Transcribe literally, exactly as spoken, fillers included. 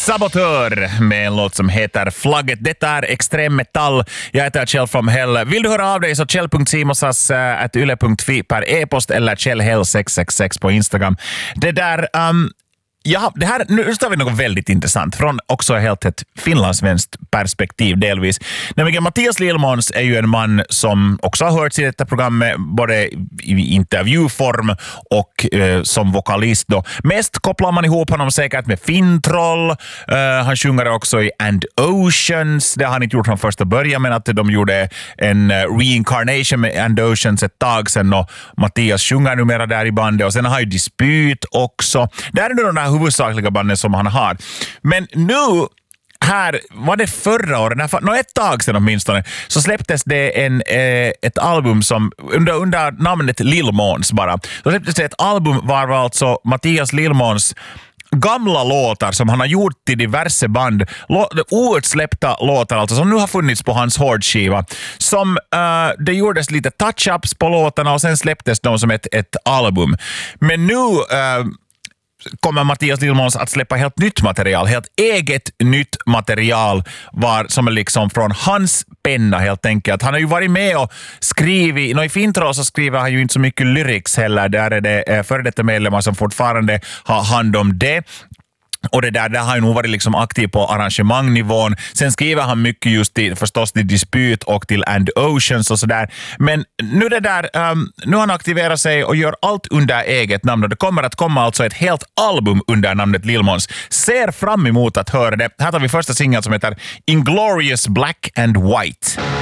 Sabotör med en låt som heter Flagget. Det är extrem metall. Jag heter Kjell from Hell. Vill du höra av dig så kjell punkt simosas at yle punkt fi per e-post eller kjellhell sex sex sex på Instagram. Det där... Um, Ja, det här, nu står vi något väldigt intressant från också helt ett finlandssvenskt perspektiv delvis. Nämligen Mattias Lillmåns är ju en man som också har hörts i detta program både i intervjuform och eh, som vokalist då. Mest kopplar man ihop honom säkert med Fintroll. Uh, han sjunger också i And Oceans. Det har han inte gjort från första början, men att de gjorde en uh, reincarnation med And Oceans ett tag sedan och Mattias sjunger numera där i bandet och sen har han ju Dispyt också. Där är det de där huvudsakliga banden som han har. Men nu här, var det förra året, för, no, ett tag sedan åtminstone, så släpptes det en, eh, ett album som under, under namnet Lillmåns bara. Så släpptes det ett album var alltså Mattias Lillmåns gamla låtar som han har gjort till diverse band, Lå- outsläppta låtar alltså som nu har funnits på hans hårdskiva, som uh, det gjordes lite touch-ups på låtarna och sen släpptes de som ett, ett album. Men nu uh, kommer Mattias Lillmåns att släppa helt nytt material, helt eget nytt material var som är liksom från hans penna helt enkelt. Han har ju varit med och skrivit, no, i Fintroll så skriver han ju inte så mycket lyrics heller, där är det eh, före detta medlemmar som fortfarande har hand om det. Och det där, där har han nog varit liksom aktiv på arrangemangnivån. Sen skriver han mycket just till, förstås till Dispyt och till And Oceans och sådär. Men nu det där, um, nu har han aktiverat sig och gör allt under eget namn. Och det kommer att komma alltså ett helt album under namnet Lillmåns. Ser fram emot att höra det. Här tar vi första singeln som heter Inglorious Black and White.